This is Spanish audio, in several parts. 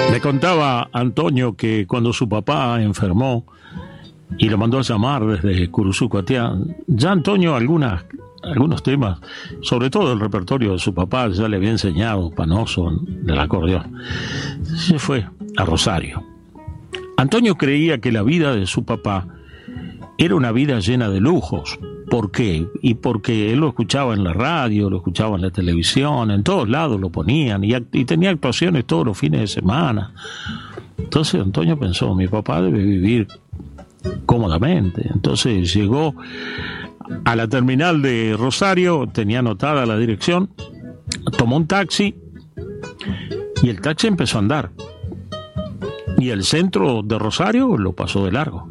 Le contaba Antonio que cuando su papá enfermó y lo mandó a llamar desde Curuzucoatiá, ya Antonio algunos temas, sobre todo el repertorio de su papá, ya le había enseñado Panoso del acordeón. Se fue a Rosario. Antonio creía que la vida de su papá era una vida llena de lujos. ¿Por qué? Y porque él lo escuchaba en la radio, lo escuchaba en la televisión, en todos lados lo ponían, y tenía actuaciones todos los fines de semana. Entonces Antonio pensó, mi papá debe vivir cómodamente. Entonces llegó a la terminal de Rosario, tenía anotada la dirección, tomó un taxi y el taxi empezó a andar. Y el centro de Rosario lo pasó de largo.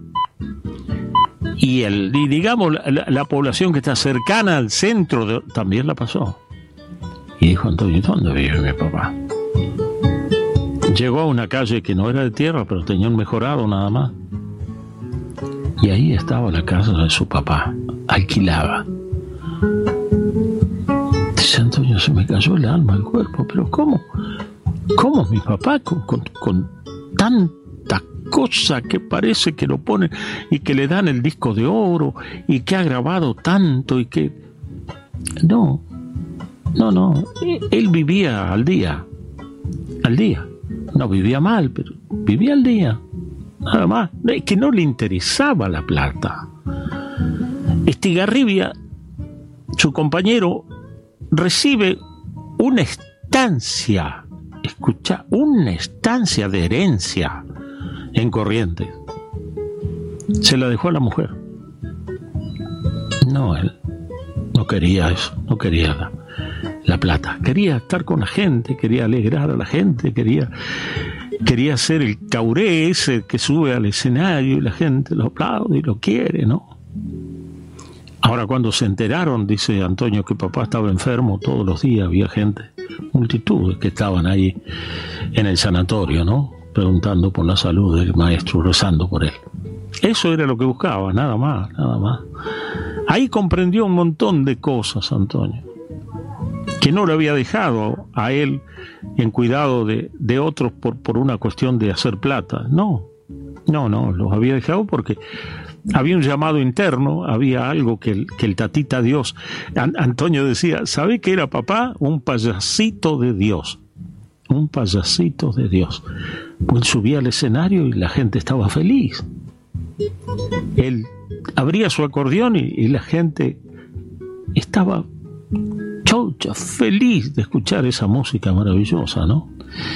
Y digamos, la población que está cercana al centro también la pasó. Y dijo Antonio, ¿dónde vive mi papá? Llegó a una calle que no era de tierra, pero tenía un mejorado nada más. Y ahí estaba la casa de su papá, alquilaba. Dice Antonio, se me cayó el alma, el cuerpo, pero ¿cómo? ¿Cómo mi papá con tanta cosa que parece que lo ponen y que le dan el disco de oro y que ha grabado tanto y que... No, él vivía al día, no vivía mal, pero vivía al día, nada más, es que no le interesaba la plata. Estigarribia, su compañero, recibe una estancia, escucha, una estancia de herencia en Corrientes. Se la dejó a la mujer. No, él no quería eso, no quería la plata. Quería estar con la gente, quería alegrar a la gente, quería ser el cauré ese que sube al escenario y la gente lo aplaude y lo quiere, ¿no? Ahora, cuando se enteraron, dice Antonio, que papá estaba enfermo, todos los días había gente, multitudes que estaban ahí en el sanatorio, ¿no? Preguntando por la salud del maestro, rezando por él. Eso era lo que buscaba, nada más. Ahí comprendió un montón de cosas, Antonio, que no lo había dejado a él en cuidado de otros por una cuestión de hacer plata. No, los había dejado porque había un llamado interno, había algo que el tatita Dios. Antonio decía, ¿sabe qué era papá? Un payasito de Dios. Un payasito de Dios. Pues subía al escenario y la gente estaba feliz. Él abría su acordeón y la gente estaba chocha, feliz de escuchar esa música maravillosa, ¿no?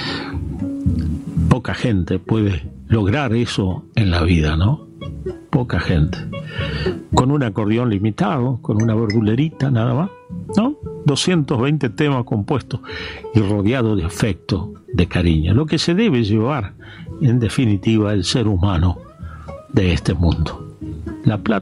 Poca gente puede lograr eso en la vida, ¿no? Poca gente. Con un acordeón limitado, con una verdulerita nada más, ¿no? 220 temas compuestos y rodeado de afecto, de cariño. Lo que se debe llevar, en definitiva, el ser humano de este mundo. La plata